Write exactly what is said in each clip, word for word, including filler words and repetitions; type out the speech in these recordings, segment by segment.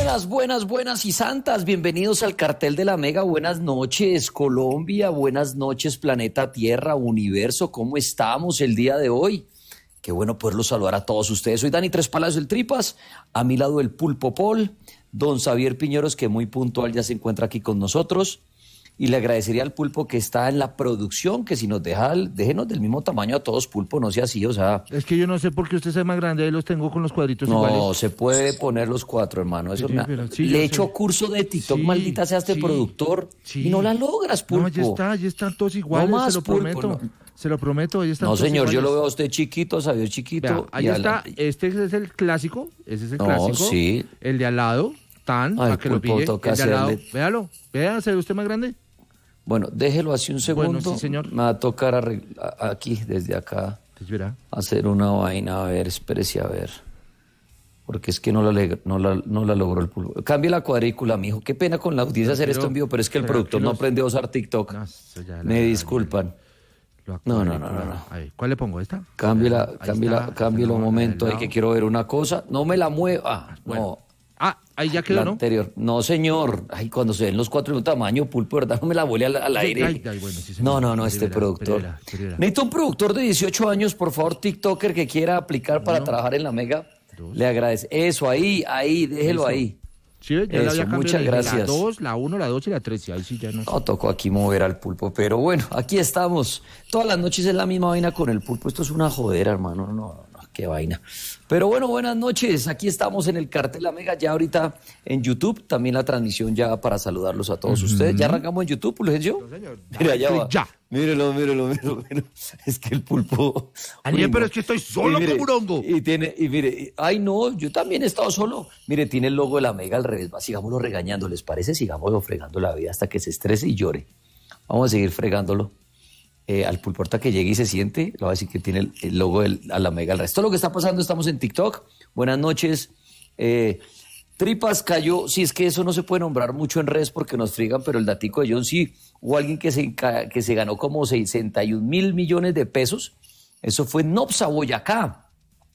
Buenas, buenas, buenas y santas. Bienvenidos al Cartel de la Mega. Buenas noches, Colombia. Buenas noches, planeta Tierra, universo. ¿Cómo estamos el día de hoy? Qué bueno poderlos saludar a todos ustedes. Soy Dani Tres Palacios del Tripas. A mi lado el Pulpo Paul, don Xavier Piñeros, que muy puntual ya se encuentra aquí con nosotros. Y le agradecería al Pulpo que está en la producción, que si nos deja, déjenos del mismo tamaño a todos, Pulpo, no sea así, o sea... Es que yo no sé por qué usted es más grande, ahí los tengo con los cuadritos no, iguales. No, se puede poner los cuatro, hermano. Eso sí, me... pero, sí, le he hecho curso de TikTok, sí, maldita sea este sí, productor, sí. y no la logras, Pulpo. No, ya está, ya están todos iguales, no más, se lo Pulpo, prometo. No. Se lo prometo, ahí están No, todos señor, iguales. yo lo veo a usted chiquito, Xavier chiquito. Vea, ahí está, este es el clásico, ese es el no, clásico. Sí. El de al lado, tan, Ay, para que lo Pulpo, pille. toca El de al lado, hacerle... véalo, vea, ¿se ve usted más grande? Bueno, déjelo así un segundo. Bueno, sí, señor. Me va a tocar arregla, aquí, desde acá, Pues verá. hacer una vaina. A ver, espérese a ver. Porque es que no la, no la, no la logró el Pulpo. Cambie la cuadrícula, mijo. Qué pena con la audiencia hacer esto en vivo, pero es que el productor no aprendió a usar TikTok. No, Me disculpan. No, no, no, no, no. Ahí, ¿cuál le pongo? ¿Esta? Cámbiela, cámbiela, cámbiela un momento, ahí que quiero ver una cosa. No me la mueva. Ah, bueno. No. Ah, ahí ya quedó, la ¿no? anterior. No, señor. Ay, cuando se ven los cuatro de un tamaño, Pulpo, ¿verdad? No me la vuele al, al aire. Ay, ay, bueno, sí, no, no, no, este verá, productor. verá, verá. Necesito un productor de dieciocho años, por favor, TikToker, que quiera aplicar para Uno, trabajar en la Mega. Dos. Le agradece. Eso, ahí, ahí, déjelo Eso. ahí. Sí, ya Eso, la había muchas cambiado, gracias. La dos, la uno, la dos y la tres, y ahí sí ya no sé. No tocó aquí mover al Pulpo, pero bueno, aquí estamos. Todas las noches es la misma vaina con el Pulpo. Esto es una jodera, hermano. No, no, no, qué vaina. Pero bueno, buenas noches. Aquí estamos en el Cartel La Mega, ya ahorita en YouTube. También la transmisión ya para saludarlos a todos uh-huh. ustedes. ¿Ya arrancamos en YouTube, Fulgencio? No, señor. Mira, ya va. Ya. Mírelo, mírelo, mírelo, mírelo. Es que el Pulpo... Daniel, pero es que estoy solo mire, como un hongo. Y tiene, y mire, y, ay no, yo también he estado solo. Mire, tiene el logo de la Mega al revés. Va, sigámoslo regando, ¿les parece? Sigámoslo fregando la vida hasta que se estrese y llore. Vamos a seguir fregándolo. Eh, al Pulpo hasta que llegue y se siente, le voy a decir que tiene el, el logo de la Mega al revés. Todo lo que está pasando, estamos en TikTok. Buenas noches. Eh, Tripas cayó, sí, es que eso no se puede nombrar mucho en redes porque nos frigan, pero el datico de John sí, hubo alguien que se, que se ganó como sesenta y un mil millones de pesos. Eso fue en Nopsa, Boyacá.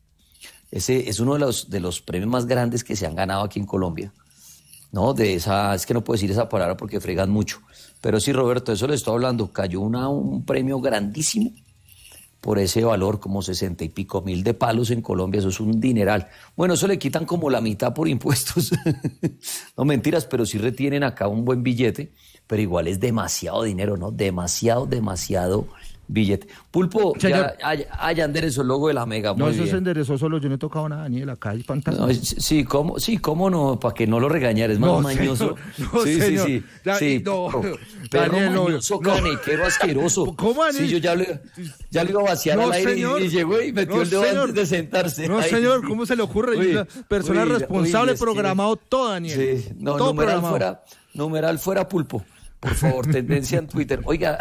Ese es uno de los, de los premios más grandes que se han ganado aquí en Colombia. No, de esa, es que no puedo decir esa palabra porque fregan mucho. Pero sí, Roberto, eso le estoy hablando. Cayó una, un premio grandísimo por ese valor, como sesenta y pico mil de palos en Colombia. Eso es un dineral. Bueno, eso le quitan como la mitad por impuestos. No, mentiras, pero sí retienen acá un buen billete. Pero igual es demasiado dinero, ¿no? Demasiado, demasiado billete. Pulpo, Señor. ya, ya, ya enderezó el logo de la Mega. No, muy eso bien. se enderezó solo, yo no he tocado nada, Daniel, acá hay fantasmas. No, sí, ¿cómo, sí, cómo no? Para que no lo regañares, más No, mañoso. señor, no, sí, señor. sí, sí, Ya, sí. no, perro, perro Daniel, no, mañoso, no. canequero, asqueroso. ¿Cómo, Daniel? Sí, yo ya lo, ya lo iba a vaciar No, al aire señor. y, y llegó y metió No, el dedo señor. antes de sentarse. No, Ay, señor, ¿cómo se le ocurre? uy, Una persona uy, responsable, uy, es que- programado todo, Daniel. Sí, no, todo numeral programado. fuera, numeral fuera Pulpo. Por favor, tendencia en Twitter. Oiga,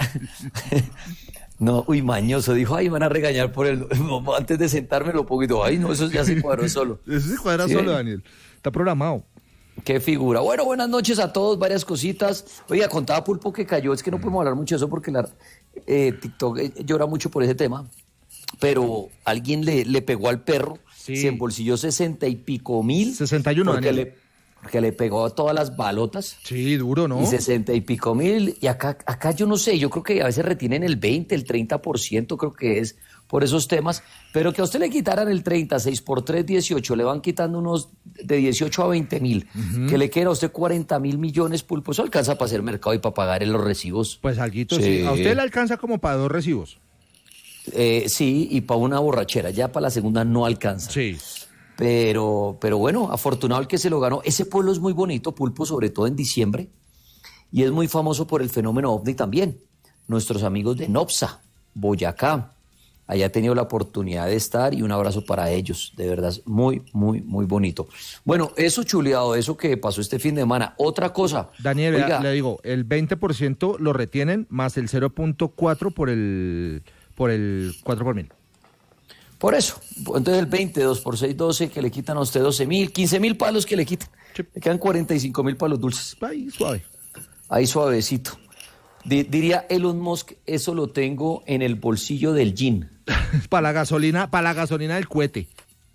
no, uy, mañoso, dijo, ay, van a regañar por el, no, antes de sentarme lo poquito, ay, no, eso ya se cuadró solo. Eso se cuadra Sí. solo, Daniel. Está programado. Qué figura. Bueno, buenas noches a todos, varias cositas. Oiga, contaba Pulpo que cayó, es que no podemos hablar mucho de eso porque la, eh, TikTok eh, llora mucho por ese tema, pero alguien le, le pegó al perro, Sí. se embolsilló sesenta y pico mil. sesenta y uno, porque Daniel. le, porque le pegó a todas las balotas. Sí, duro, ¿no? Y sesenta y pico mil, y acá, acá yo no sé, yo creo que a veces retienen el veinte, el treinta por ciento, creo que es por esos temas, pero que a usted le quitaran el treinta, seis por tres, dieciocho, le van quitando unos de dieciocho a veinte mil, uh-huh. que le queda a usted cuarenta mil millones, Pulpo, eso alcanza para hacer mercado y para pagar en los recibos. Pues alguito, sí. Sí. A usted le alcanza como para dos recibos. Eh, sí, y para una borrachera, ya para la segunda no alcanza. Sí. Pero, pero bueno, afortunado el que se lo ganó. Ese pueblo es muy bonito, Pulpo, sobre todo en diciembre, y es muy famoso por el fenómeno ovni también. Nuestros amigos de Nopsa, Boyacá, allá he tenido la oportunidad de estar y un abrazo para ellos, de verdad, es muy, muy, muy bonito. Bueno, eso chuleado, eso que pasó este fin de semana. Otra cosa. Daniel, oiga, le digo, el veinte por ciento lo retienen, más el cero punto cuatro por el, por el cuatro por mil. Por eso, entonces el veinte, dos por seis, doce, que le quitan a usted doce mil, quince mil palos que le quitan. Sí. Le quedan cuarenta y cinco mil palos dulces. Ahí, suave. Ahí suavecito. Di- diría Elon Musk, eso lo tengo en el bolsillo del jean. Para la gasolina, para la gasolina del cohete.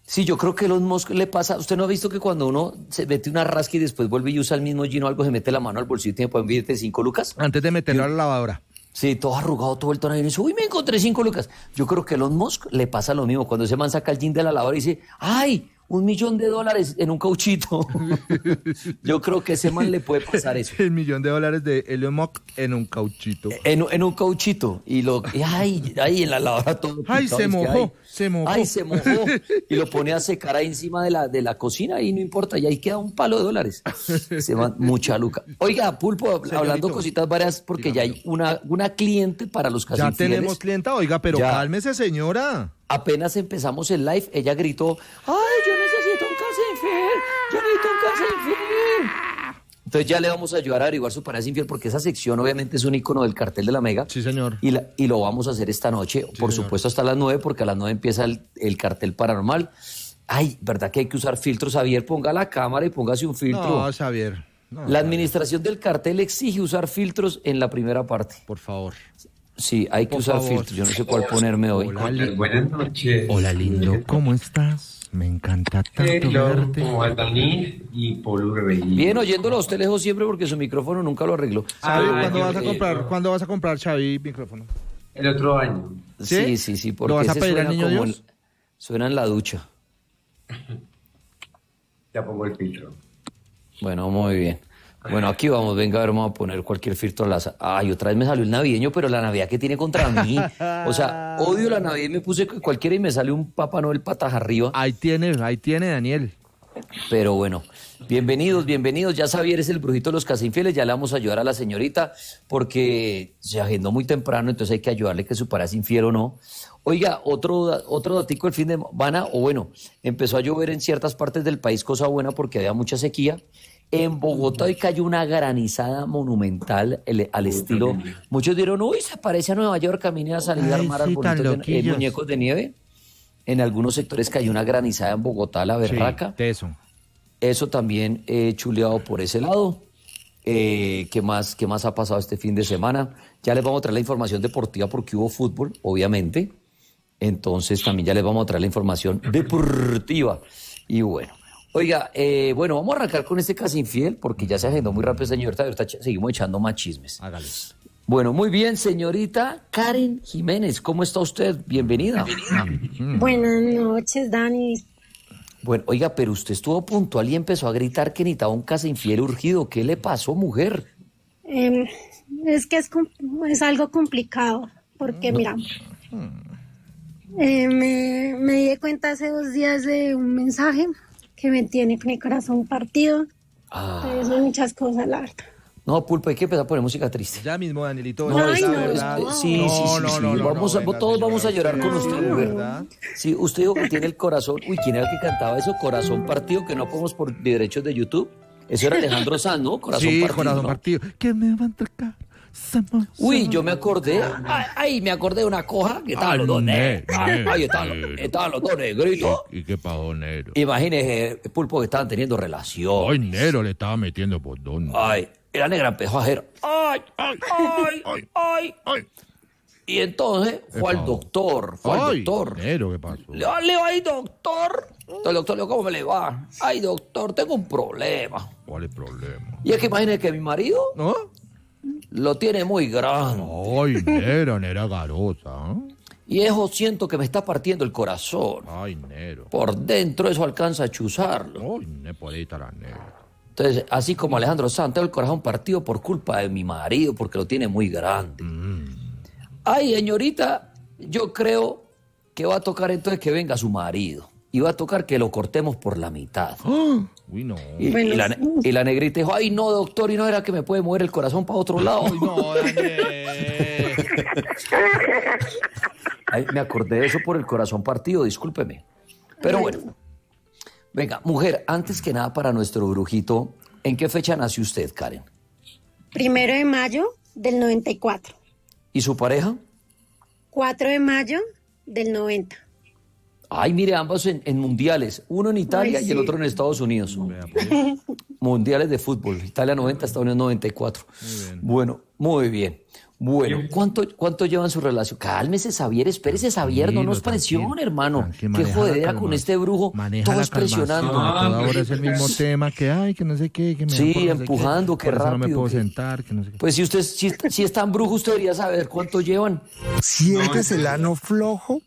Sí, yo creo que Elon Musk le pasa. ¿Usted no ha visto que cuando uno se mete una rasca y después vuelve y usa el mismo jean o algo, se mete la mano al bolsillo y tiene para un billete de cinco lucas? Antes de meterlo a la lavadora. Sí, todo arrugado, todo el tono y dice, uy, me encontré cinco lucas. Yo creo que Elon Musk le pasa lo mismo. Cuando ese man saca el jean de la lavadora y dice, ¡ay! Un millón de dólares en un cauchito. Yo creo que a ese man le puede pasar eso. El millón de dólares de Elon Musk en un cauchito. En, en un cauchito. Y lo, y ay, ay, en la lavadora todo. Ay, picado, se es que, mojó, ay, se mojó. Ay, se mojó. Y lo pone a secar ahí encima de la, de la cocina y no importa. Y ahí queda un palo de dólares. Se van mucha luca. Oiga, Pulpo, Señorito, hablando cositas varias, porque ya hay una, una cliente para los casi Ya infieles. tenemos clienta, oiga, pero Ya. cálmese, señora. Apenas empezamos el live, ella gritó, ¡ay, yo necesito un casi infiel! ¡Yo necesito un casi infiel! Entonces ya le vamos a ayudar a averiguar su pareja infiel, porque esa sección obviamente es un icono del cartel de la Mega. Sí, señor. Y, la- y lo vamos a hacer esta noche, por señor. supuesto hasta las nueve, porque a las nueve empieza el, el cartel paranormal. Ay, ¿verdad que hay que usar filtros? Javier, ponga la cámara y póngase un filtro. No, Xavier. No, la Xavier, administración del cartel exige usar filtros en la primera parte. por favor. Sí, hay que Por usar favor. filtros. Yo no sé cuál ponerme hoy. Hola, li- Buenas noches. Hola, lindo. ¿Cómo estás? Me encanta tanto Hello, verte. ¿cómo va Dani y Polo Rey? Bien, oyéndolo a usted lejos siempre porque su micrófono nunca lo arregló. Xavi, Ah, ¿cuándo yo- vas a eh, comprar? no. ¿Cuándo vas a comprar, Xavi, micrófono? El otro año. Sí, ¿Sí? sí, sí, ¿Lo porque vas a ese pedir al suena niño como Dios? en- suena en la ducha. Ya pongo el filtro. Bueno, muy bien. Bueno, aquí vamos, venga, a ver, vamos a poner cualquier filtro al azar. Ay, otra vez me salió el navideño, pero la Navidad que tiene contra mí. O sea, odio la Navidad y me puse cualquiera y me salió un Papá Noel patas arriba. Ahí tiene, ahí tiene, Daniel. Pero bueno, bienvenidos, bienvenidos. Ya Xavier es el brujito de los casi infieles. Ya le vamos a ayudar a la señorita porque se agendó muy temprano, entonces hay que ayudarle que su pareja es infiel o no. Oiga, otro, da- otro datico el fin de semana, o bueno, empezó a llover en ciertas partes del país, cosa buena porque había mucha sequía. En Bogotá hoy cayó una granizada monumental el- al estilo. Muchos dijeron, uy, se parece a Nueva York, camine a salir a Ay, armar sí, arbolitos tan de- eh, loquillos. muñecos de nieve. En algunos sectores cayó una granizada en Bogotá, la berraca. Sí, teso. Eso también he chuleado por ese lado. Eh, ¿qué más, ¿Qué más ha pasado este fin de semana? Ya les vamos a traer la información deportiva porque hubo fútbol, obviamente. Entonces también ya les vamos a traer la información deportiva. Y bueno, oiga, eh, bueno, vamos a arrancar con este casi infiel porque ya se agendó muy rápido, señorita. Ahorita ch- seguimos echando más chismes. Hágale. Bueno, muy bien, señorita Karen Jiménez. ¿Cómo está usted? Bienvenida. Buenas noches, Dani. Bueno, oiga, pero usted estuvo puntual y empezó a gritar que necesitaba un casi infiel urgido. ¿Qué le pasó, mujer? Em, es que es, com- es algo complicado, porque mira, eh, me, me di cuenta hace dos días de un mensaje que me tiene con el corazón partido. Ah, Entonces, son muchas cosas, la verdad. no, Pulpo, hay que empezar a poner música triste. Ya mismo, Danielito. No, la es- verdad. es- sí, sí, sí, No, sí. no, no, Vamos no, a- venga, todos vamos a señora, llorar con usted, ¿de mujer. verdad? Sí, usted dijo que tiene el corazón. Uy, ¿quién era el que cantaba eso? Corazón partido, que no podemos por derechos de YouTube. Eso era Alejandro Sanz, ¿no? Corazón Sí, partido. corazón ¿no? partido. Que me va a entregar. Sama- Uy, sama- yo me acordé. Ay, ay, me acordé de una coja que estaban Ay, los dos ne- negros. Ay, ne- estaban, los- negro. estaban los dos negritos. ¿Y qué pasó, Nero? Imagínese, Pulpo, que estaban teniendo relación. Ay, Nero le estaba metiendo por dónde. Ay, y la negra empezó a hacer. Ay, ay, ay, ay. Ay, Y entonces fue al Epa. doctor, fue al ay, doctor. Nero, ¿qué pasó? Le va, le va ahí, doctor. Entonces el doctor le dijo, ¿cómo me le va? Ay, doctor, tengo un problema. ¿Cuál es el problema? Y es que imagínese que mi marido ¿No? lo tiene muy grande. Ay, Nero, Nera garosa. ¿eh? Y eso siento que me está partiendo el corazón. Ay, Nero. Por dentro eso alcanza a chuzarlo. Ay, ne puede estar a Nero. Entonces, así como Alejandro Sanz, tengo el corazón partido por culpa de mi marido, porque lo tiene muy grande. Ay, señorita, yo creo que va a tocar entonces que venga su marido. Y va a tocar que lo cortemos por la mitad. Uy, no. Y, Bueno, y la, ne- y la negrita dijo, ay, no, doctor, y no era que me puede mover el corazón para otro lado. Ay, no, Daniel. Ay, me acordé de eso por el corazón partido, discúlpeme. Pero bueno, venga, mujer, antes que nada para nuestro brujito, ¿en qué fecha nació usted, Karen? Primero de mayo del noventa y cuatro. ¿Y su pareja? Cuatro de mayo del noventa. Ay, mire, ambos en, en mundiales. Uno en Italia Ay, y el sí. otro en Estados Unidos. Vea, pues. Mundiales de fútbol. Italia noventa, Estados Unidos noventa y cuatro. Bueno, muy bien. Bueno, ¿cuánto, cuánto llevan su relación? Cálmese, Xavier, espérese, Xavier, no nos Tranquilo, presione, hermano. tranquilo, Qué maneja la jodedera calma, con este brujo, maneja todo la es presionando. calmación, Ah, toda hora es el mismo tema, que ay, que no sé qué, que me Sí, da por no sé empujando, qué, que por eso no me rápido, puedo que- sentar, que no sé qué. Pues si usted, si, si es tan brujo, usted debería saber cuánto llevan. ¿Sientes el ano flojo?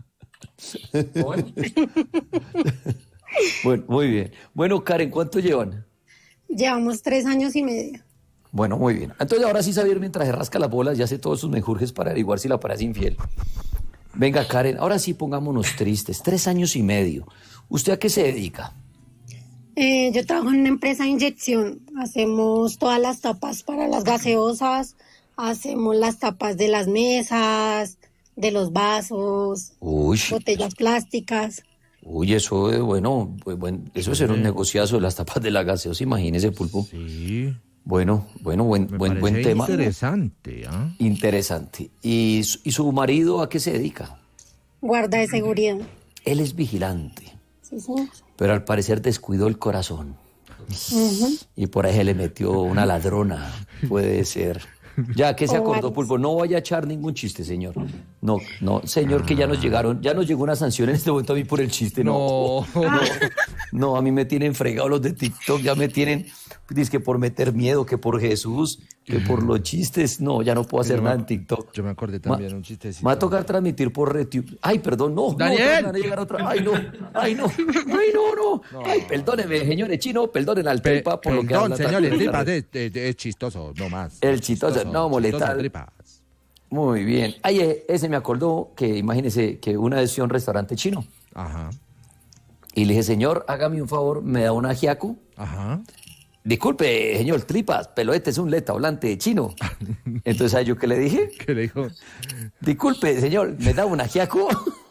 Bueno, muy bien. Bueno, Karen, ¿cuánto llevan? Llevamos tres años y medio. Bueno, muy bien. Entonces ahora sí, Xavier, mientras se rasca las bolas, ya hace todos sus menjurjes para averiguar si la pareja es infiel. Venga, Karen, ahora sí pongámonos tristes. Tres años y medio. ¿Usted a qué se dedica? Eh, yo trabajo en una empresa de inyección. Hacemos todas las tapas para las gaseosas, hacemos las tapas de las mesas, de los vasos, Uy, botellas plásticas. uy, eso es bueno, pues, bueno, eso es ser un negociazo de las tapas de la gaseosa, imagínese, Pulpo. Sí, Bueno, bueno, buen, me buen, buen parece tema. interesante, ¿ah? Interesante. ¿Y, su- ¿Y su marido a qué se dedica? Guarda de seguridad. Él es vigilante, Sí, señor. pero al parecer descuidó el corazón. Y por ahí se le metió una ladrona, puede ser. Ya, ¿qué se O acordó, varios. Pulpo? No vaya a echar ningún chiste, señor. No, no, señor, que ya nos llegaron, ya nos llegó una sanción en este momento a mí por el chiste. No, No. no, no, a mí me tienen fregado los de TikTok, ya me tienen, dice que por meter miedo, que por Jesús, que por los chistes. No, ya no puedo hacer Yo nada me- en TikTok. Yo me acordé Ma- también un chistecito. Me va a tocar transmitir por RedTube. Ay, perdón, no. no, ¡Daniel! otra vez van a llegar otra. Ay, no. Ay, no. Ay, no, no. Ay, perdóneme, señores chino, perdónen al Pe- tripa por lo que perdón, habla. señores, tanto. tripas, es, es- es chistoso, no más. El chistoso, no molestar. chistoso, tripas. Muy bien. Ay, eh, ese me acordó que, imagínese, que una vez fui a un restaurante chino Ajá, y le dije, señor, hágame un favor, me da un ajiaco. ajá. Disculpe, señor tripas, pero este es un leta hablante chino. Entonces, ¿sabes yo qué le dije? ¿Qué le dijo? Disculpe, señor, ¿me da un ajiaco?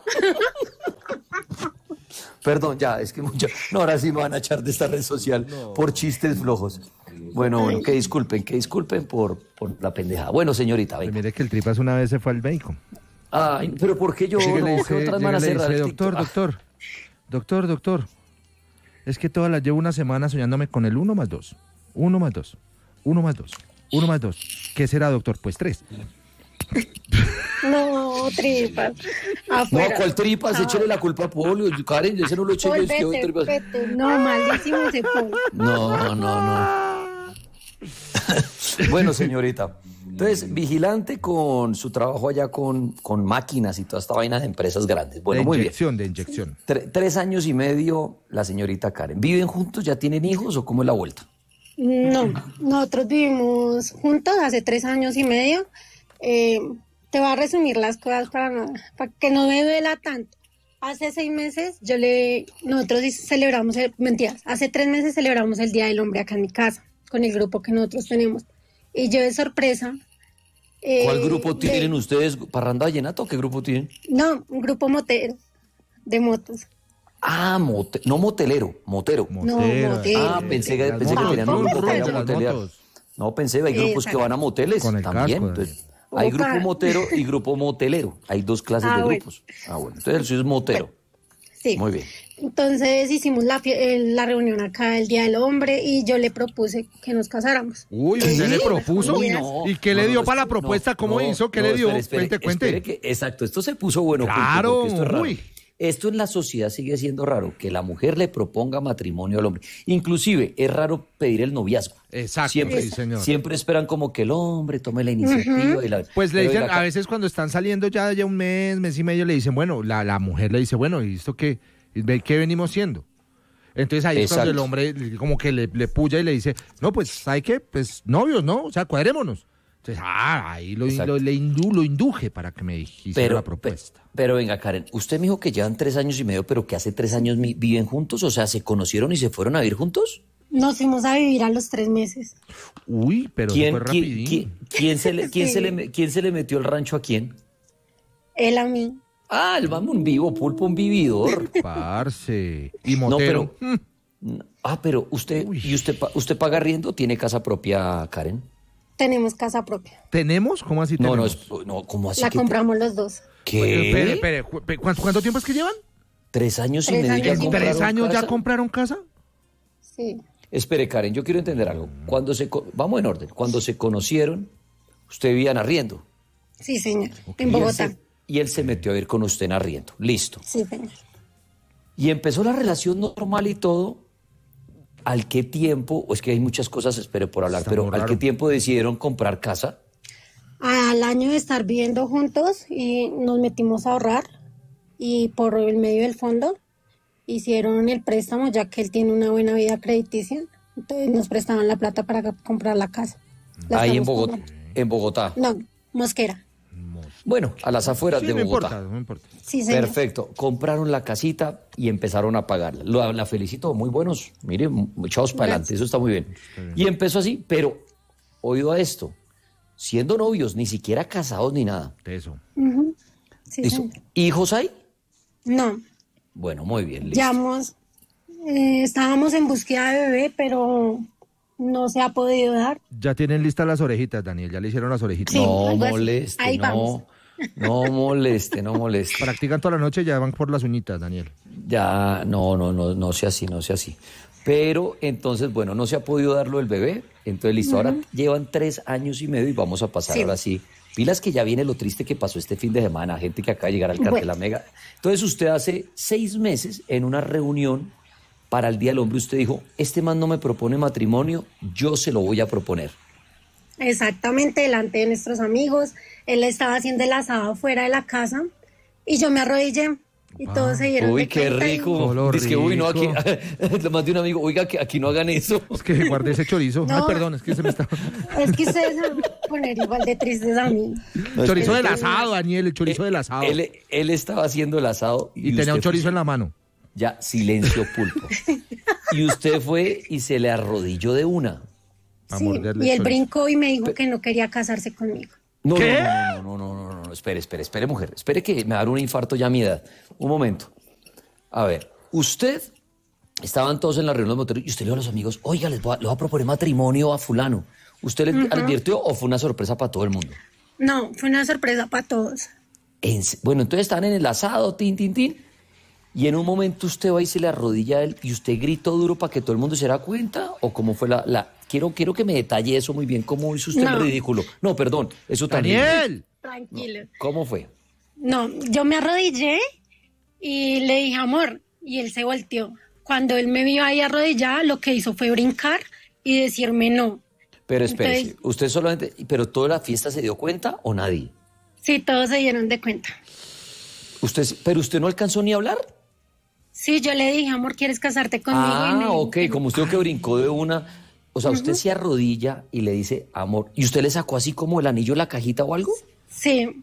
Perdón, ya, es que mucho. No, ahora sí me van a echar de esta red social por chistes flojos. Bueno, bueno, que disculpen, que disculpen por, por la pendejada. Bueno, señorita, Pues venga. mire que el tripas una vez se fue al médico. Ay, pero ¿por qué yo Llega y no? le ¿Qué dice, otras llega van y a le cerrar dice, el doctor, TikTok? doctor, doctor, doctor, es que todas las llevo una semana soñándome con el uno más dos, uno más dos, uno más dos, uno más dos. ¿Qué será, doctor? Pues tres. No, tripas. No, Afuera. ¿cuál tripas? Échale la culpa a Polio. Karen, ese no lo eché yo, Paul, es que hoy vete, tripas. vete. No, malísimo ese Paul. No, no, no. Bueno, señorita. Entonces, vigilante con su trabajo allá con, con máquinas y toda esta vaina de empresas grandes. Bueno, de muy bien. inyección, de inyección. Tre- tres años y medio la señorita Karen. ¿Viven juntos? ¿Ya tienen hijos o cómo es la vuelta? No, nosotros vivimos juntos hace tres años y medio. Eh, te voy a resumir las cosas para, no- para que no me duela tanto. Hace seis meses yo le, nosotros celebramos, el- mentiras, hace tres meses celebramos el Día del Hombre acá en mi casa, con el grupo que nosotros tenemos. Y yo de sorpresa... eh, ¿Cuál grupo le- tienen ustedes? ¿Parranda Vallenato o qué grupo tienen? No, un grupo motero de motos. Ah, mote- no motelero, motero. No, Motero, motero. Ah, pensé que, pensé que Ah, tenían un ¿cómo? grupo para ir a Con las motelear. motos. No, pensé, hay grupos que Exacto. van a moteles Con el también. casco, Entonces, hay Opa. grupo motero y grupo motelero. Hay dos clases Ah, de bueno. grupos. Ah, bueno. Entonces el suyo es motero. Sí. Muy bien. Entonces hicimos la, fie- eh, la reunión acá el Día del Hombre y yo le propuse que nos casáramos. Uy, ¿usted le propuso? Uy, no. ¿Y qué le No, dio no, para la no, propuesta? ¿Cómo no, hizo? ¿Qué no, le dio? espere, espere, Cuente, cuente. espere que- exacto, esto se puso bueno. Pulpo, Claro, porque esto es raro. uy. Esto en la sociedad sigue siendo raro, que la mujer le proponga matrimonio al hombre. Inclusive es raro pedir el noviazgo. Exacto, Siempre, sí, señor. siempre esperan como que el hombre tome la iniciativa. y la- Pues le Pero dicen, venga, a veces cuando están saliendo ya, ya un mes, mes y medio, le dicen, bueno, la, la mujer le dice, bueno, ¿y esto qué? ¿Ve qué venimos siendo? Entonces ahí es cuando el Exacto. hombre como que le, le puya y le dice, no, pues, ¿sabe qué? Pues novios, ¿no? O sea, cuadrémonos. Entonces, ah, ahí lo, Exacto. lo, le indu- lo induje para que me hiciera Pero, la propuesta. pe- pero venga, Karen, usted me dijo que llevan tres años y medio, pero que hace tres años mi- viven juntos, o sea, ¿se conocieron y se fueron a vivir juntos? Nos fuimos a vivir a los tres meses. Uy, pero ¿Quién, fue quién, rapidín. quién- quién se le, quién, Sí. se le, me- quién se le metió el rancho a quién? Él a mí. Ah, el vamos un vivo, Pulpo, un vividor. Parce. Y No, motero. pero- Ah, pero usted, Uy. ¿y usted, pa- usted paga arriendo? ¿Tiene casa propia, Karen? Tenemos casa propia. ¿Tenemos? ¿Cómo así No, no, tenemos? es- no, ¿cómo así La que compramos los dos. ¿Qué? Espere, espere, cu- pe- ¿cuánto, cuánto tiempo es que llevan? ¿Tres años y Tres medio años ya y medio. ¿Tres compraron años ya casa? compraron casa? Sí. Espere, Karen, yo quiero entender algo. Cuando se, co- vamos en orden. Cuando se conocieron, Usted vivía en arriendo. Sí, señor, Ok. en Y él Bogotá. se- Y él se metió a ir con usted en arriendo. Listo. Sí, señor. Y empezó la relación normal y todo. ¿Al qué tiempo? O es que hay muchas cosas, espere por hablar, Está pero muy ¿al raro. qué tiempo decidieron comprar casa? Al año de estar viviendo juntos y nos metimos a ahorrar y por el medio del fondo hicieron el préstamo ya que él tiene una buena vida crediticia. Entonces nos prestaban la plata para comprar la casa. La Ahí en estamos Bogotá. comprando. En Bogotá. No, Mosquera. Bueno, a las afueras Sí, de no Bogotá. importa, no importa. Sí, señor. Perfecto. Compraron la casita y empezaron a pagarla. Lo- La felicito, muy buenos. Miren, echados para adelante, eso está muy bien. Y empezó así, pero oído a esto, siendo novios, ni siquiera casados ni nada. Eso. Ujú. Sí, ¿Listo? señor. ¿Hijos hay? No, Bueno, muy bien, listo. llamamos, eh, estábamos en búsqueda de bebé, pero no se ha podido dar. Ya tienen listas las orejitas, Daniel. Ya le hicieron las orejitas. Sí, No algo así. moleste, Ahí no. vamos. No moleste, no moleste. Practican toda la noche y ya van por las uñitas, Daniel. Ya, no, no, no, no sea así, no sea así. Pero entonces, bueno, no se ha podido dar lo del bebé. Entonces, listo, ahora llevan tres años y medio y vamos a pasar Sí. ahora sí. Pilas que ya viene lo triste que pasó este fin de semana, gente que acaba de llegar al cartel Bueno. La Mega. Entonces, usted hace seis meses en una reunión para el Día del Hombre, usted dijo, este man no me propone matrimonio, yo se lo voy a proponer. Exactamente, delante de nuestros amigos. Él estaba haciendo el asado fuera de la casa y yo me arrodillé y todos se dieron Uy, de qué cuenta y- rico. Solo Dice que, uy, no, aquí, rico. más de un amigo, oiga, que aquí no hagan eso. Es que guardé ese chorizo. No. Ay, perdón, es que se me está... Es que ustedes se van a poner igual de tristes a mí. El chorizo que- del asado, Daniel, el chorizo del asado. Él, él estaba haciendo el asado y tenía un usted chorizo fue- en la mano. Ya, silencio pulpo. Y usted fue y se le arrodilló de una. A Sí, morderle y el él chorizo. brincó y me dijo que no quería casarse conmigo. No, ¿Qué? no, no, no, no, no, no, no, espere, espere, espere, mujer. Espere que me va a dar un infarto ya a mi edad. Un momento. A ver, usted, estaban todos en la reunión de moteros y usted le dijo a los amigos, oiga, les voy a, le voy a proponer matrimonio a fulano. ¿Usted le advirtió o fue una sorpresa para todo el mundo? No, fue una sorpresa para todos. En se- bueno, entonces están en el asado, tin, tin, tin, y en un momento usted va y se le arrodilla a él y usted gritó duro para que todo el mundo se diera cuenta, o cómo fue la... la... Quiero, quiero que me detalle eso muy bien, cómo hizo usted No. el ridículo. No, perdón, eso también. ¡Daniel! Tranquilo. ¿Cómo fue? No, yo me arrodillé y le dije amor y él se volteó. Cuando él me vio ahí arrodillada, lo que hizo fue brincar y decirme no. Pero espérese, Entonces- usted solamente... ¿Pero toda la fiesta se dio cuenta o nadie? Sí, todos se dieron de cuenta. Usted, sí- ¿Pero usted no alcanzó ni a hablar? Sí, yo le dije amor, ¿quieres casarte conmigo? Y me Ah, dijo ok, que no. como usted que brincó de una... O sea, usted se arrodilla y le dice amor. ¿Y usted le sacó así como el anillo de la cajita o algo? Sí,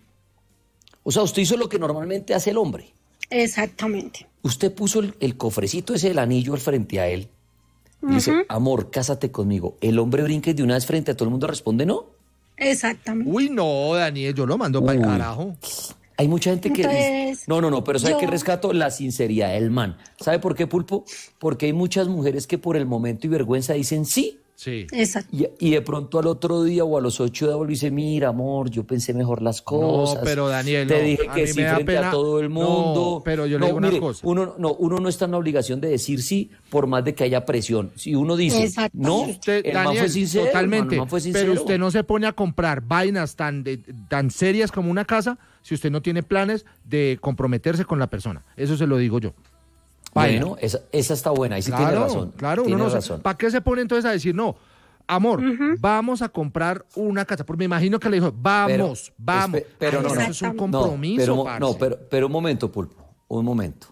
O sea, usted hizo lo que normalmente hace el hombre. exactamente. Usted puso el, el cofrecito ese del anillo al frente a él. Y dice, amor, cásate conmigo. El hombre brinca y de una vez frente a todo el mundo responde no. Exactamente. Uy, no, Daniel, yo lo mando para el Uy. carajo. Hay mucha gente que... Entonces, no, no, no, pero ¿sabe yo- qué rescato? La sinceridad del man. ¿Sabe por qué, Pulpo? Porque hay muchas mujeres que por el momento y vergüenza dicen sí. Sí. Exacto. Y, y de pronto al otro día o a los ocho de vuelvo y dice, mira, amor, yo pensé mejor las cosas. No, pero Daniel, Te no, dije a que mí sí me da frente pena- a todo el mundo. No, pero yo le No, digo una mire, cosa. Uno no, uno no está en la obligación de decir sí por más de que haya presión. Si uno dice, Exacto. no, Usted, el man Daniel, fue sincero. totalmente. el man fue sincero. Pero usted no se pone a comprar vainas tan, de- tan serias como una casa si usted no tiene planes de comprometerse con la persona. Eso se lo digo yo. Baila. Bueno, esa, esa está buena, ahí sí claro, tiene razón. claro, uno tiene no se- razón. ¿Para qué se pone entonces a decir no? Amor, vamos a comprar una casa. Porque me imagino que le dijo, vamos, Pero, vamos. espe- pero Ay, no, no. eso es un No, compromiso, pero, mo- parce. no, pero, pero un momento, Pulpo, un momento.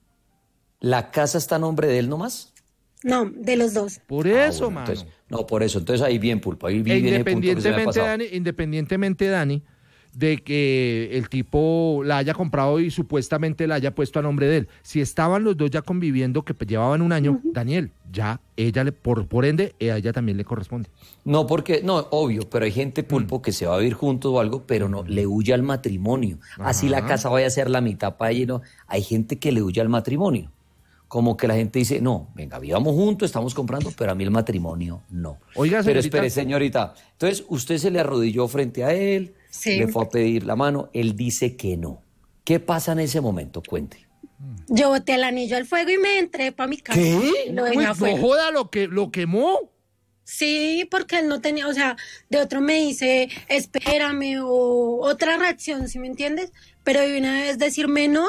¿La casa está a nombre de él nomás? No, de los dos. Por Ah, eso, bueno, mano. entonces- no, por eso. Entonces ahí bien, Pulpo. Ahí E viene el punto que se me ha independientemente, pasado. Dani, independientemente, Dani, de que el tipo la haya comprado y supuestamente la haya puesto a nombre de él. Si estaban los dos ya conviviendo, que llevaban un año, Daniel, ya ella, le, por, por ende, a ella también le corresponde. No, porque, no, obvio, pero hay gente, Pulpo, Mm. que se va a vivir juntos o algo, pero no, le huye al matrimonio. Así la casa vaya a ser la mitad para ella, no. Hay gente que le huye al matrimonio. Como que la gente dice, no, venga, vivamos juntos, estamos comprando, pero a mí el matrimonio no. Oiga, Pero señorita. espere, señorita. Entonces, usted se le arrodilló frente a él, Sí. le fue a pedir la mano, él dice que no. ¿Qué pasa en ese momento? Cuente. Yo boté el anillo al fuego y me entré para mi casa. Y lo dejé Uy, afuera. no joda lo que lo quemó. Sí, porque él no tenía, o sea, de otro me dice, espérame, o otra reacción, ¿sí me entiendes? Pero de una vez decirme no,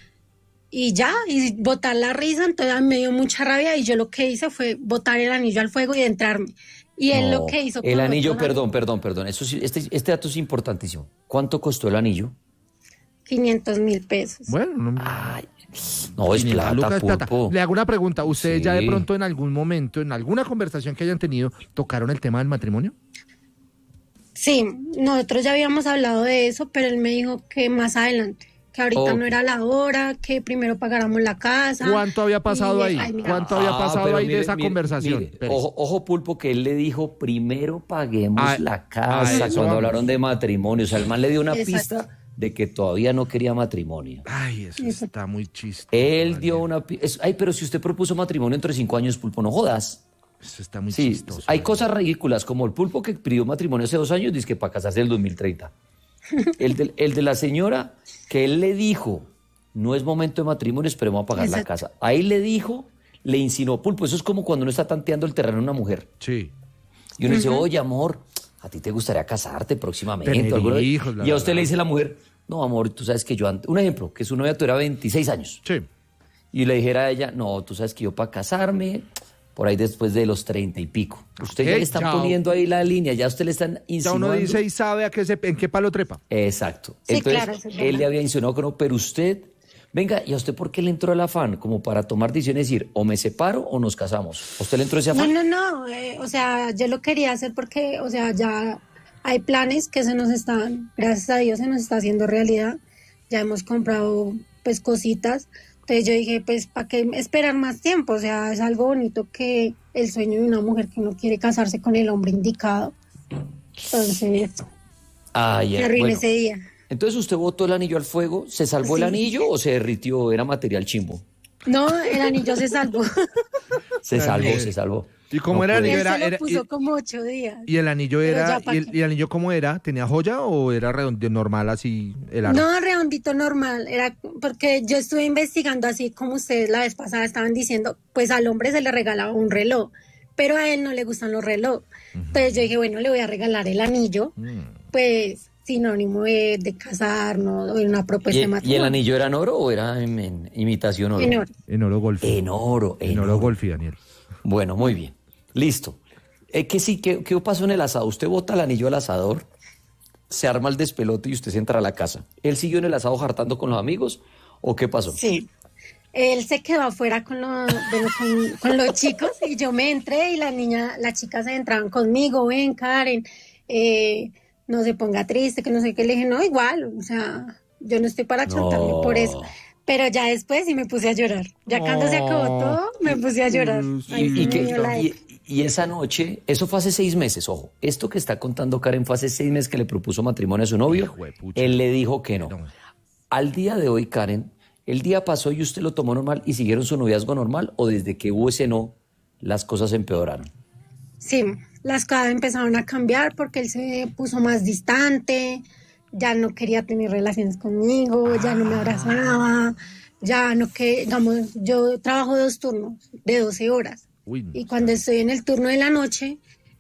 y ya, y botar la risa, entonces me dio mucha rabia, y yo lo que hice fue botar el anillo al fuego y entrarme. Y él No, lo que hizo el con anillo, otro, perdón, perdón, perdón. Eso sí, este, este dato es importantísimo. ¿Cuánto costó el anillo? quinientos mil pesos. Bueno, no, Ay, no, es quinientas plata, lucas es plata. Pulpo. Le hago una pregunta. ¿Ustedes ya de Sí. pronto en algún momento, en alguna conversación que hayan tenido, tocaron el tema del matrimonio? Sí, nosotros ya habíamos hablado de eso, pero él me dijo que más adelante, que ahorita Ok. no era la hora, que primero pagáramos la casa. ¿Cuánto había pasado y- ahí? ay, mira, ¿Cuánto había Ah, pasado pero ahí mire, de esa mire, conversación? mire, Pérez? ojo, ojo, Pulpo, que él le dijo, primero paguemos A- la a casa, eso cuando vamos. hablaron de matrimonio. O sea, el man le dio una Exacto. pista de que todavía no quería matrimonio. Ay, eso Eso. está muy chistoso. Él dio Daniel. una pista. Ay, pero si usted propuso matrimonio entre cinco años, Pulpo, no jodas. Eso está muy Sí, chistoso. hay Daniel. cosas ridículas, como el Pulpo que pidió matrimonio hace dos años, dice que para casarse en el dos mil treinta. El de, el de la señora que él le dijo, no es momento de matrimonio, esperemos a pagar la Exacto. casa. Ahí le dijo, le insinuó, Pulpo, eso es como cuando uno está tanteando el terreno de una mujer. Sí. Y uno dice, oye, amor, ¿a ti te gustaría casarte próximamente? Tener o alguna vez? hijos, bla, y a bla, usted bla. le dice la mujer, no, amor, tú sabes que yo antes... Un ejemplo, que su novia tuviera veintiséis años. Sí. Y le dijera a ella, no, tú sabes que yo para casarme, por ahí después de los treinta y pico. Usted ya Ok, le están ya. poniendo ahí la línea, ya usted le están Ya insinuando. uno dice y sabe a qué se, en qué palo trepa. Exacto. Sí, Entonces, claro, eso es él verdad. le había insinuado que no, pero usted, venga, ¿y a usted por qué le entró el afán? Como para tomar decisiones y decir, o me separo o nos casamos. ¿A usted le entró ese No, afán? no, no, eh, o sea, yo lo quería hacer porque, o sea, ya hay planes que se nos están, gracias a Dios se nos está haciendo realidad, ya hemos comprado pues cositas, entonces yo dije, pues, ¿para qué esperar más tiempo? O sea, es algo bonito que el sueño de una mujer que no quiere casarse con el hombre indicado, entonces, Ah, ya. me arruiné Bueno, ese día. entonces usted botó el anillo al fuego, ¿se salvó el Sí. anillo o se derritió? Era material chimbo. No, el anillo se salvó. Se Daniel. salvó, se salvó. ¿Y cómo No era el puede- anillo? Él Era, se lo era- puso y, como ocho días. y el anillo Pero era, ya pa' y el, qué. y el anillo cómo era? ¿Tenía joya o era redondo, normal así el aro? No, redondito normal, era porque yo estuve investigando así como ustedes la vez pasada estaban diciendo, pues al hombre se le regalaba un reloj, pero a él no le gustan los relojes. Entonces yo dije, bueno, le voy a regalar el anillo, Mm. pues sinónimo de, de casarnos o de una propuesta ¿Y, de y el matrimonio. anillo era en oro o era en, en imitación oro? En oro. En oro golfi. En oro, en En oro oro. golfi, Daniel. Bueno, muy bien. Listo. Eh, ¿qué, sí, qué, ¿Qué pasó en el asado? Usted bota el anillo al asador, se arma el despelote y usted se entra a la casa. ¿Él siguió en el asado jartando con los amigos o qué pasó? Sí. Él se quedó afuera con los, bueno, con, con los chicos y yo me entré y la niña, las chicas se entraban conmigo, ven Karen, eh, no se ponga triste, que no sé qué. Le dije, no, igual, o sea, yo no estoy para chantarme No. por eso. Pero ya después sí me puse a llorar. Ya cuando se acabó Oh. todo, me puse a llorar. Mm, Ahí Y, sí y me que- dio la- y- y esa noche, eso fue hace seis meses, ojo. Esto que está contando Karen fue hace seis meses que le propuso matrimonio a su novio. Hijo de pucha. Él le dijo que no. No. Al día de hoy, Karen, ¿el día pasó y usted lo tomó normal y siguieron su noviazgo normal o desde que hubo ese no, las cosas empeoraron? Sí, las cosas empezaron a cambiar porque él se puso más distante, ya no quería tener relaciones conmigo, ya no me abrazaba, ya no que, digamos, yo trabajo dos turnos de doce horas Uy, y cuando estoy en el turno de la noche,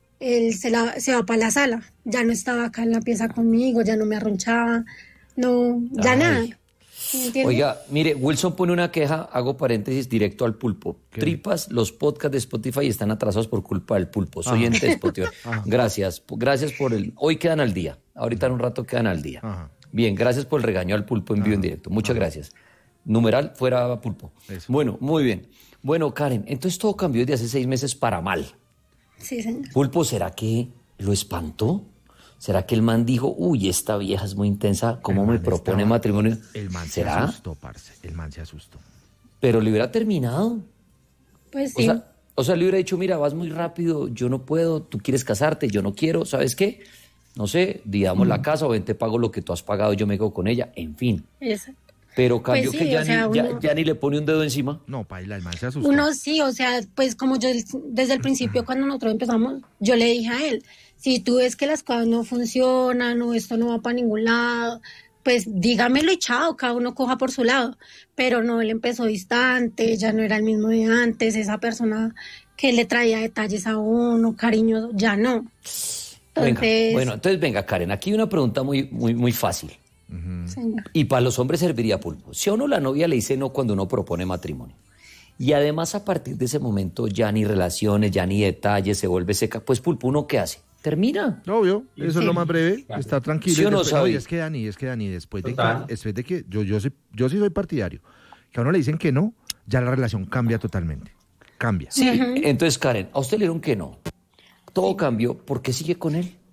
él se, la, se va para la sala, ya no estaba acá en la pieza conmigo, ya no me arronchaba, no, ya Ay. nada. ¿Sí me entiendes? Oiga, mire, Wilson pone una queja, hago paréntesis directo al pulpo. Tripas, los podcasts de Spotify están atrasados por culpa del pulpo. Soy ente de Spotify. Gracias, p- gracias por el... Hoy quedan al día, ahorita en un rato quedan al día. Ajá. Bien, gracias por el regaño al pulpo en vivo en directo. Muchas gracias. Numeral, fuera pulpo. Eso. Bueno, muy bien. Bueno, Karen, entonces todo cambió desde hace seis meses para mal. Sí, señor. Pulpo, ¿será que lo espantó? ¿Será que el man dijo, uy, esta vieja es muy intensa, ¿cómo El me man propone estaba- matrimonio? El man se ¿Será? asustó, parce. El man se asustó. Pero le hubiera terminado. Pues O sí. sea, o sea, le hubiera dicho, mira, vas muy rápido, yo no puedo, tú quieres casarte, yo no quiero, ¿sabes qué? No sé, digamos la casa o ven, te pago lo que tú has pagado, yo me quedo con ella, en fin. Exacto. Pero cambió Pues sí, que ya, o sea, ni, ya, uno- ya ni le pone un dedo encima. No, paila, el man se asustó. Uno sí, o sea, pues como yo desde el principio cuando nosotros empezamos, yo le dije a él, si tú ves que las cosas no funcionan o esto no va para ningún lado, pues dígamelo y chao, cada uno coja por su lado. Pero no, él empezó distante, ya no era el mismo de antes, esa persona que le traía detalles a uno, cariño, ya no. Venga, Entonces, bueno, entonces venga, Karen, aquí hay una pregunta muy, muy, muy fácil. señor. Y para los hombres serviría pulpo. Si a uno la novia le dice no cuando uno propone matrimonio, y además a partir de ese momento ya ni relaciones, ya ni detalles, se vuelve seca, pues pulpo, ¿uno qué hace? Termina. Obvio, eso es lo más breve, Claro. está tranquilo. ¿Sí o no, Después- Xavi? y es que Dani, es que Dani, después de que, Total. después de que yo, yo, soy, yo sí soy partidario, que a uno le dicen que no, ya la relación cambia totalmente, cambia. Sí, entonces Karen, a usted le dieron que no. Todo cambió, ¿por qué sigue con él?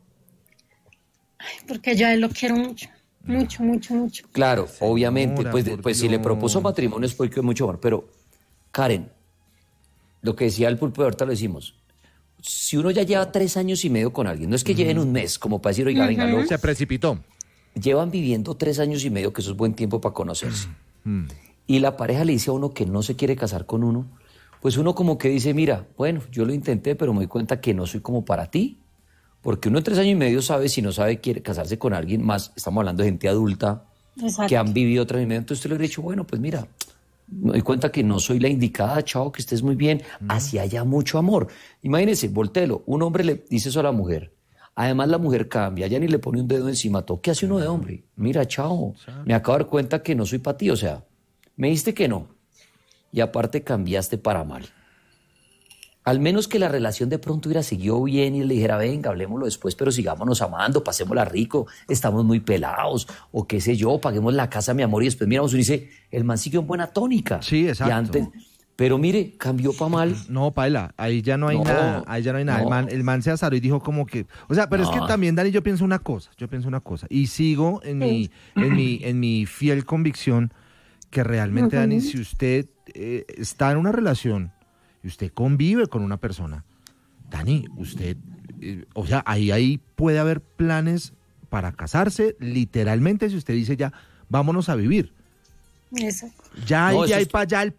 Porque yo a él lo quiero mucho, mucho, mucho, mucho. Claro, obviamente, Señora, pues, por pues si le Dios. propuso matrimonio es porque es mucho amor, pero Karen, lo que decía el pulpo de ahorita lo decimos, si uno ya lleva tres años y medio con alguien, no es que lleven un mes, como para decir, oiga, venga, lo- Se precipitó. llevan viviendo tres años y medio, que eso es buen tiempo para conocerse, y la pareja le dice a uno que no se quiere casar con uno, pues uno como que dice, mira, bueno, yo lo intenté, pero me doy cuenta que no soy como para ti, porque uno en tres años y medio sabe si no sabe, quiere casarse con alguien más, estamos hablando de gente adulta, Exacto. que han vivido tres años y medio, entonces usted le hubiera dicho, bueno, pues mira, me doy cuenta que no soy la indicada, chao, que estés muy bien, hacia allá mucho amor. Imagínese, voltelo, un hombre le dice eso a la mujer, además la mujer cambia, ya ni le pone un dedo encima, todo, ¿qué hace uno de hombre? Mira, chao, me acabo de dar cuenta que no soy para ti, o sea, me diste que no, y aparte cambiaste para mal. Al menos que la relación de pronto hubiera seguido bien y le dijera, venga, hablemoslo después, pero sigámonos amando, pasémosla rico, estamos muy pelados, o qué sé yo, paguemos la casa, mi amor, y después miramos y uno dice, el man siguió en buena tónica. Sí, exacto. Y antes, pero mire, cambió para mal. No, paila, ahí ya no hay No, nada, ahí ya no hay nada. El, no. man, el man se azaró y dijo como que, o sea, pero es que No. también, Dani, yo pienso una cosa, yo pienso una cosa, y sigo en mi, en mi, en mi fiel convicción que realmente, Dani, si usted eh, está en una relación y usted convive con una persona, Dani, usted, eh, o sea, ahí, ahí puede haber planes para casarse, literalmente, si usted dice ya, vámonos a vivir. Eso. Ya, No, hay, eso ya hay es- para allá el